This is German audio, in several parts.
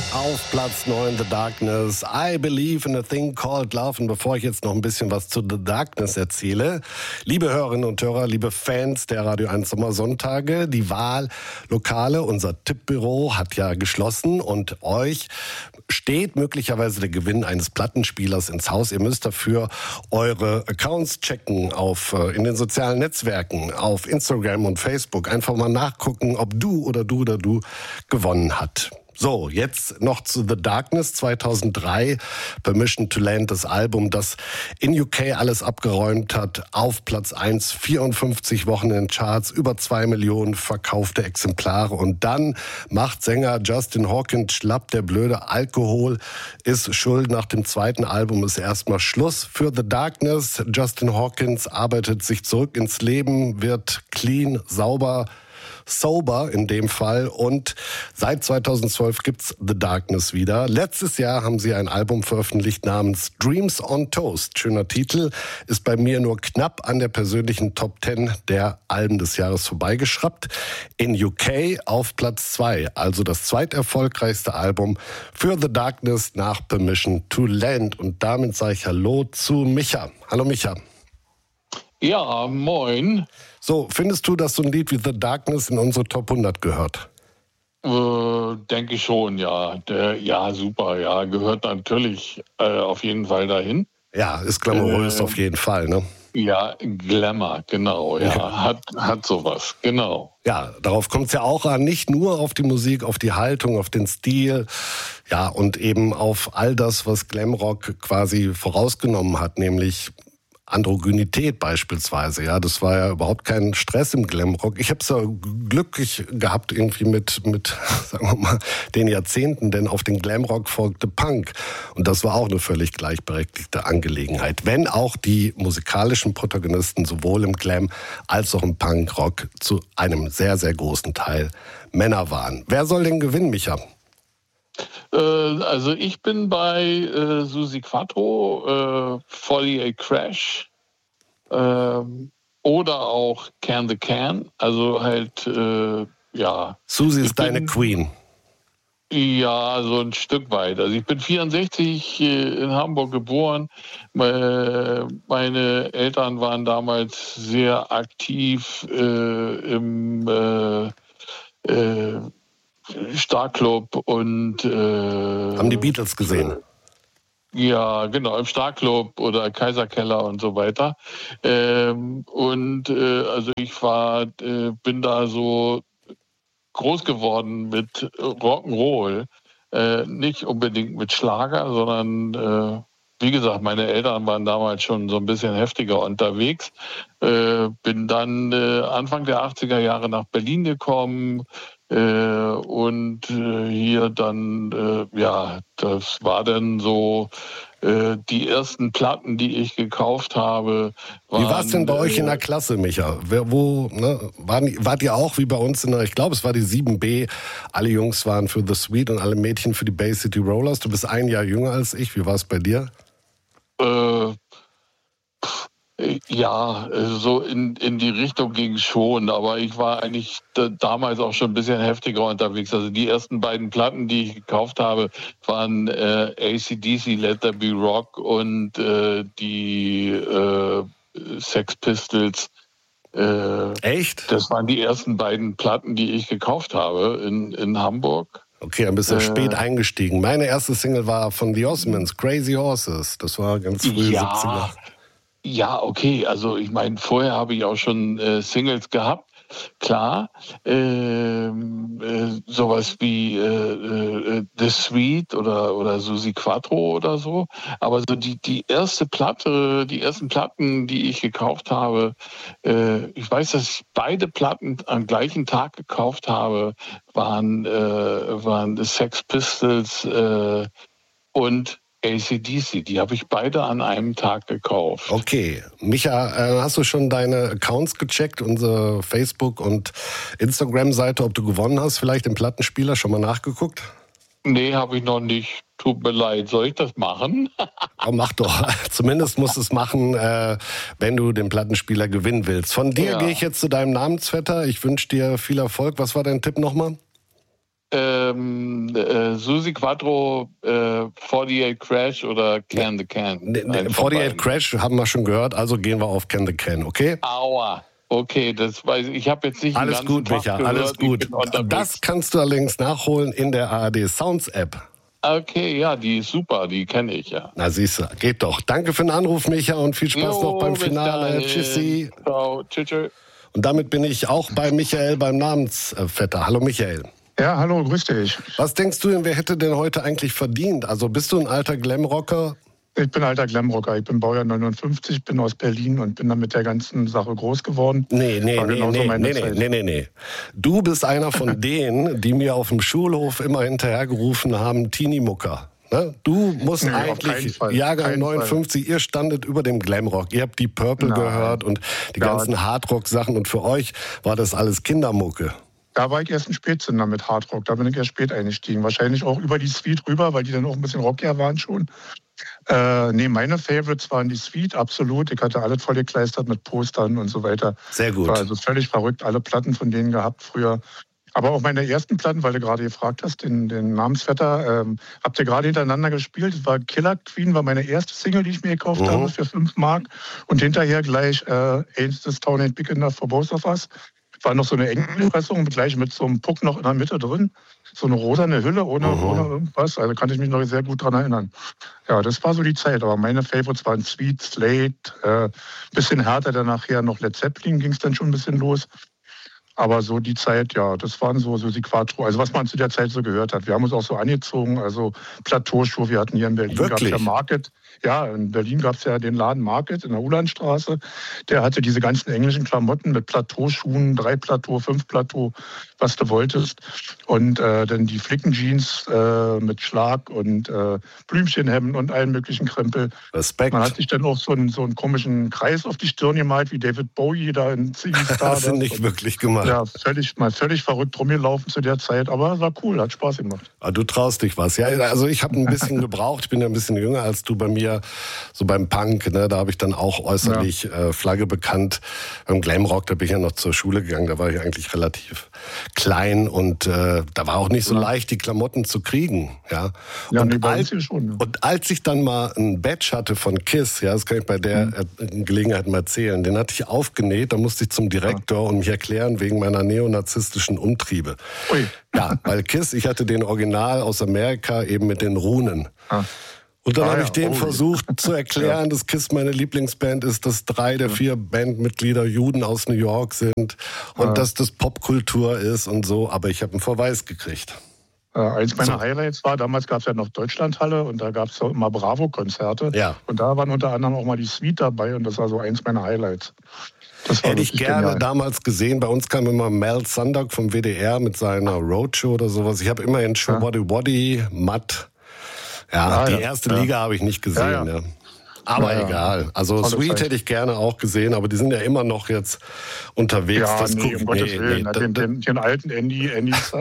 Auf Platz 9 The Darkness, I Believe in a Thing Called Love. Und bevor ich jetzt noch ein bisschen was zu The Darkness erzähle, liebe Hörerinnen und Hörer, liebe Fans der Radio 1 Sommersonntage, die Wahllokale, unser Tippbüro hat ja geschlossen und euch steht möglicherweise der Gewinn eines Plattenspielers ins Haus. Ihr müsst dafür eure Accounts checken in den sozialen Netzwerken, auf Instagram und Facebook. Einfach mal nachgucken, ob du oder du gewonnen hat. So, jetzt noch zu The Darkness 2003, Permission to Land, das Album, das in UK alles abgeräumt hat, auf Platz 1, 54 Wochen in den Charts, über 2 Millionen verkaufte Exemplare und dann macht Sänger Justin Hawkins schlapp, der blöde Alkohol ist schuld, nach dem zweiten Album ist erstmal Schluss für The Darkness. Justin Hawkins arbeitet sich zurück ins Leben, wird clean, sauber, sober in dem Fall und seit 2012 gibt's The Darkness wieder. Letztes Jahr haben sie ein Album veröffentlicht namens Dreams on Toast. Schöner Titel, ist bei mir nur knapp an der persönlichen Top 10 der Alben des Jahres vorbeigeschraubt. In UK auf Platz 2, also das zweiterfolgreichste Album für The Darkness nach Permission to Land. Und damit sage ich Hallo zu Micha. Hallo Micha. Ja, moin. So, findest du, dass so ein Lied wie The Darkness in unsere Top 100 gehört? Denke ich schon, ja. Ja, super, ja. Gehört natürlich auf jeden Fall dahin. Ja, ist glamourös auf jeden Fall, ne? Ja, Glamour, genau, ja. Hat sowas, genau. Ja, darauf kommt es ja auch an, nicht nur auf die Musik, auf die Haltung, auf den Stil, ja, und eben auf all das, was Glamrock quasi vorausgenommen hat, nämlich Androgynität beispielsweise, ja, das war ja überhaupt kein Stress im Glamrock. Ich habe es ja glücklich gehabt irgendwie mit sagen wir mal, den Jahrzehnten, denn auf den Glamrock folgte Punk und das war auch eine völlig gleichberechtigte Angelegenheit, wenn auch die musikalischen Protagonisten sowohl im Glam als auch im Punkrock zu einem sehr, sehr großen Teil Männer waren. Wer soll denn gewinnen, Micha? Also ich bin bei Suzi Quatro, 48 Crash oder auch Can the Can. Also halt, ja. Suzi ist deine Queen. Ja, so ein Stück weit. Also ich bin 64 in Hamburg geboren. Meine Eltern waren damals sehr aktiv im Starclub und haben die Beatles gesehen? Ja, genau, im Starclub oder Kaiserkeller und so weiter. Also ich bin da so groß geworden mit Rock'n'Roll, nicht unbedingt mit Schlager, sondern wie gesagt, meine Eltern waren damals schon so ein bisschen heftiger unterwegs. Bin dann Anfang der 80er Jahre nach Berlin gekommen. Und hier dann, ja, das war dann so, die ersten Platten, die ich gekauft habe. Wie war es denn bei euch in der Klasse, Micha? Wart ihr auch wie bei uns ich glaube, es war die 7B, alle Jungs waren für The Sweet und alle Mädchen für die Bay City Rollers. Du bist ein Jahr jünger als ich, wie war es bei dir? Ja, so in die Richtung ging es schon, aber ich war eigentlich damals auch schon ein bisschen heftiger unterwegs. Also die ersten beiden Platten, die ich gekauft habe, waren AC/DC, Let There Be Rock und die Sex Pistols. Echt? Das waren die ersten beiden Platten, die ich gekauft habe in Hamburg. Okay, ein bisschen spät eingestiegen. Meine erste Single war von The Osmonds, Crazy Horses. Das war ganz früh, 70er. Ja, okay. Also ich meine, vorher habe ich auch schon Singles gehabt. Klar, sowas wie The Sweet oder Suzi Quatro oder so. Aber so die ersten Platten, die ich gekauft habe, ich weiß, dass ich beide Platten am gleichen Tag gekauft habe, waren The Sex Pistols und AC/DC, die habe ich beide an einem Tag gekauft. Okay. Micha, hast du schon deine Accounts gecheckt, unsere Facebook- und Instagram-Seite, ob du gewonnen hast, vielleicht im Plattenspieler, schon mal nachgeguckt? Nee, habe ich noch nicht. Tut mir leid. Soll ich das machen? Oh, mach doch. Zumindest musst du es machen, wenn du den Plattenspieler gewinnen willst. Von dir gehe ich jetzt zu deinem Namensvetter. Ich wünsche dir viel Erfolg. Was war dein Tipp nochmal? Suzi Quattro, 48 Crash oder Can the Can? 48 Crash haben wir schon gehört, also gehen wir auf Can the Can, okay? Aua. Okay, das weiß ich. Ich habe jetzt nicht alles gut, Micha, alles gut. Das kannst du allerdings nachholen in der ARD Sounds App. Okay, ja, die ist super, die kenne ich, ja. Na siehst du, geht doch. Danke für den Anruf, Micha, und viel Spaß noch beim Finale. Tschüssi. Ciao, tschüss. Und damit bin ich auch bei Michael, beim Namensvetter. Hallo Michael. Ja, hallo, grüß dich. Was denkst du denn, wer hätte denn heute eigentlich verdient? Also bist du ein alter Glamrocker? Ich bin alter Glamrocker. Ich bin Baujahr 59, bin aus Berlin und bin dann mit der ganzen Sache groß geworden. Nee. Du bist einer von denen, die mir auf dem Schulhof immer hinterhergerufen haben, Teenie-Mucker. Ne? Du musst eigentlich, Jahrgang 59, ihr standet über dem Glamrock. Ihr habt die Purple gehört und die ganzen Hardrock-Sachen und für euch war das alles Kindermucke. Da war ich erst ein Spätzünder mit Hardrock. Da bin ich erst spät eingestiegen. Wahrscheinlich auch über die Suite rüber, weil die dann auch ein bisschen rockier waren schon. Meine Favorites waren die Suite, absolut. Ich hatte alles vollgekleistert mit Postern und so weiter. Sehr gut. War also völlig verrückt, alle Platten von denen gehabt früher. Aber auch meine ersten Platten, weil du gerade gefragt hast, den Namensvetter, habt ihr gerade hintereinander gespielt. Das war Killer Queen, war meine erste Single, die ich mir gekauft habe für 5 Mark. Und hinterher gleich Ain't This Town Ain't Big Enough for Both of Us. War noch so eine Engelpressung, gleich mit so einem Puck noch in der Mitte drin. So eine rosane Hülle ohne irgendwas. Also kann ich mich noch sehr gut dran erinnern. Ja, das war so die Zeit. Aber meine Favorites waren Sweet, Slade, bisschen härter, dann nachher noch Led Zeppelin ging es dann schon ein bisschen los. Aber so die Zeit, ja, das waren so die Quattro. Also was man zu der Zeit so gehört hat. Wir haben uns auch so angezogen, also Plateauschuhe. Wir hatten hier in Berlin, gab es ja Market. Ja, in Berlin gab es ja den Laden Market in der Ulandstraße. Der hatte diese ganzen englischen Klamotten mit Plateauschuhen, 3 Plateau, 5 Plateau, was du wolltest. Und dann die Flickenjeans mit Schlag und Blümchenhemden und allen möglichen Krempel. Respekt. Man hat sich dann auch so einen komischen Kreis auf die Stirn gemalt, wie David Bowie da in Ziggy Star. Das sind nicht wirklich gemacht. Ja, völlig verrückt rumgelaufen zu der Zeit, aber war cool, hat Spaß gemacht. Aber du traust dich was. Ja, also ich habe ein bisschen gebraucht, ich bin ja ein bisschen jünger als du bei mir, so beim Punk, ne, da habe ich dann auch äußerlich Flagge bekannt. Beim Glamrock, da bin ich ja noch zur Schule gegangen, da war ich eigentlich relativ klein und da war auch nicht so leicht, die Klamotten zu kriegen. Ja, und als ich dann mal ein Badge hatte von KISS, ja, das kann ich bei der Gelegenheit mal erzählen, den hatte ich aufgenäht, da musste ich zum Direktor und mich erklären wegen meiner neonazistischen Umtriebe. Ui. Ja, weil KISS, ich hatte den Original aus Amerika eben mit den Runen. Und dann habe ich dem versucht zu erklären, dass KISS meine Lieblingsband ist, dass 3 der 4 Bandmitglieder Juden aus New York sind und dass das Popkultur ist und so. Aber ich habe einen Verweis gekriegt. Eins meiner Highlights war, damals gab es ja noch Deutschlandhalle und da gab es auch immer Bravo-Konzerte. Ja. Und da waren unter anderem auch mal die Suite dabei und das war so eins meiner Highlights. Hätte ich gerne damals gesehen. Bei uns kam immer Mel Sundock vom WDR mit seiner Roadshow oder sowas. Ich habe immer in Show Wadi, Matt. Ja, die erste Liga habe ich nicht gesehen. Ja. Aber egal. Also Sweet hätte ich gerne auch gesehen, aber die sind ja immer noch jetzt unterwegs. Ja, um Gottes Willen. Den alten Andy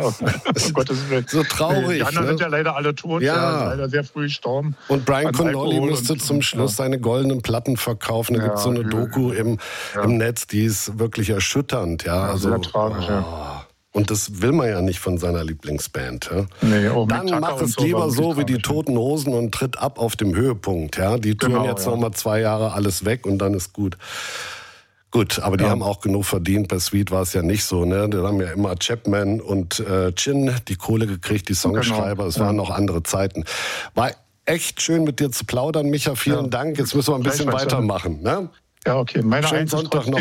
um Gottes Willen. So traurig. Die anderen sind ja leider alle tot. Ja. Leider sehr früh gestorben. Und Brian Connolly musste zum Schluss seine goldenen Platten verkaufen. Da gibt es so eine Doku im Netz, die ist wirklich erschütternd. Ja, also, sehr tragisch, Und das will man ja nicht von seiner Lieblingsband. Ja? Nee, dann mach es lieber so wie die Toten Hosen und tritt ab auf dem Höhepunkt. Ja? Die tun jetzt noch mal 2 Jahre alles weg und dann ist gut. Gut, aber die haben auch genug verdient. Bei Sweet war es ja nicht so. Ne? Da haben ja immer Chapman und Chin die Kohle gekriegt, die Songschreiber. Es waren noch andere Zeiten. War echt schön mit dir zu plaudern, Micha. Vielen Dank. Jetzt müssen wir ein bisschen weitermachen. Ne? Ja, okay. Meine Schönen Sonntag noch.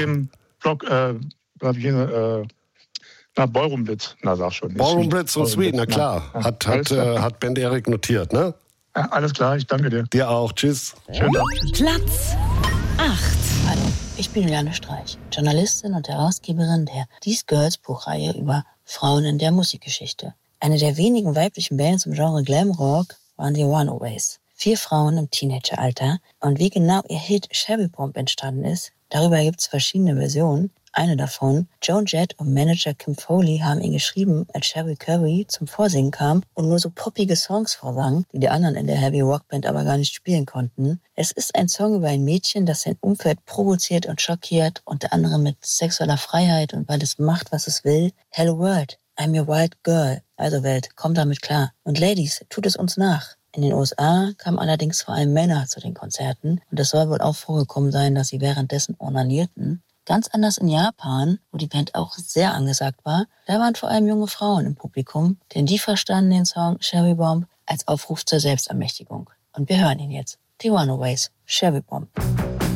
Ballroom-Blitz, sag schon. Ballroom-Blitz und Sweet, na klar. Hat Ben Erik notiert, ne? Ja, alles klar, ich danke dir. Dir auch, tschüss. Schönen Dank. Platz 8. Hallo, ich bin Juliane Streich, Journalistin und Herausgeberin der These Girls Buchreihe über Frauen in der Musikgeschichte. Eine der wenigen weiblichen Bands im Genre Glamrock waren die Runaways. 4 Frauen im Teenageralter. Und wie genau ihr Hit Shabby Bomb entstanden ist, darüber gibt es verschiedene Versionen. Eine davon, Joan Jett und Manager Kim Foley haben ihn geschrieben, als Sherry Curry zum Vorsingen kam und nur so poppige Songs vorsang, die die anderen in der Heavy Rock Band aber gar nicht spielen konnten. Es ist ein Song über ein Mädchen, das sein Umfeld provoziert und schockiert, unter anderem mit sexueller Freiheit und weil es macht, was es will. Hello World. I'm your wild girl. Also Welt, kommt damit klar. Und Ladies, tut es uns nach. In den USA kamen allerdings vor allem Männer zu den Konzerten und es soll wohl auch vorgekommen sein, dass sie währenddessen onanierten. Ganz anders in Japan, wo die Band auch sehr angesagt war, da waren vor allem junge Frauen im Publikum, denn die verstanden den Song Cherry Bomb als Aufruf zur Selbstermächtigung. Und wir hören ihn jetzt. The Runaways, Cherry Bomb.